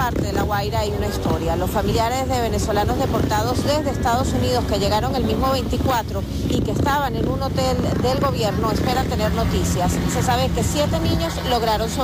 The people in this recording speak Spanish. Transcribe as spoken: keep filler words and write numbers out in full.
parte de La Guaira hay una historia. Los familiares de venezolanos deportados desde Estados Unidos que llegaron el mismo veinticuatro y que estaban en un hotel del gobierno esperan tener noticias. Se sabe que siete niños lograron sobrevivir.